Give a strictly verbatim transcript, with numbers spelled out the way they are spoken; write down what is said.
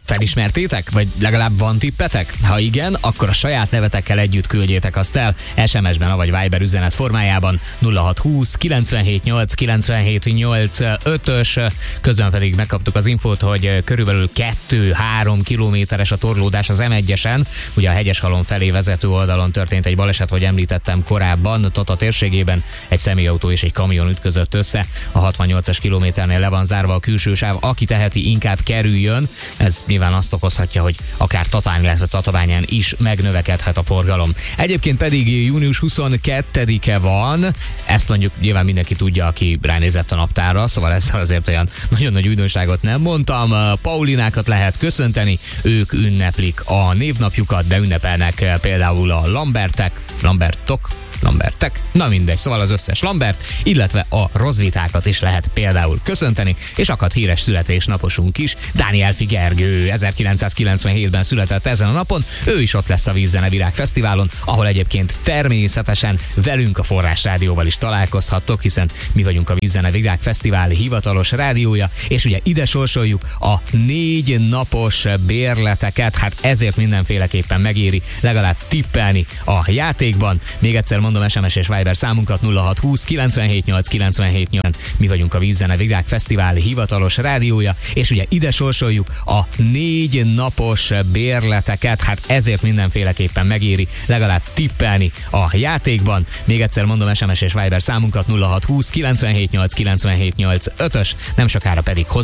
Felismertétek? Vagy legalább van tippetek? Ha igen, akkor a saját nevetekkel együtt küldjétek azt el es em es-ben, vagy Viber üzenet formájában nulla hat húsz kilencvenhét nyolc kilencvenhét nyolc ötös. Közben pedig megkaptuk az infót, hogy körülbelül kettő-három kilométeres a torlódás az em egyesen. Ugye a Hegyeshalom felé vezető oldalon történt egy baleset, hogy említettem korábban, Tata térségében egy személyautó és egy kamion ütközött össze. A hatvannyolcas kilométernél le van zárva a külső sáv, aki teheti, inkább kerüljön. Ez nyilván azt okozhatja, hogy akár Tatán, illetve Tatabányán is megnövekedhet a forgalom. Egyébként pedig június huszonkettedike van, ezt mondjuk nyilván mindenki tudja, aki ránézett a naptárra, szóval ezzel azért olyan nagyon nagy újdonságot nem mondtam. Paulinákat lehet köszönteni, ők ünneplik a névnapjukat, de ünnepelnek például a Lambertek, Lambertok, Lambertek, na mindegy, szóval az összes Lambert, illetve a Rozvitákat is lehet például köszönteni, és akad híres születésnaposunk is, Dániel Gergő ezerkilencszázkilencvenhétben született ezen a napon, ő is ott lesz a Vízzene Virág Fesztiválon, ahol egyébként természetesen velünk a Forrás Rádióval is találkozhattok, hiszen mi vagyunk a Vízzene Virág Fesztivál hivatalos rádiója, és ugye ide sorsoljuk a négy napos bérleteket, hát ezért mindenféleképpen megéri legalább tippelni a játékban. Még egyszer mondom, es em es és Viber számunkat nulla hat húsz kilencvenhét nyolc kilencvenhét nyolc. Mi vagyunk a Vízzene Virág Fesztivál hivatalos rádiója, és ugye ide sorsoljuk a négy napos bérleteket, hát ezért mindenféleképpen megéri legalább tippelni a játékban. Még egyszer mondom, es em es és Viber számunkat nulla hat húsz kilencvenhét nyolc kilencvenhét nyolc ötös, nem sokára pedig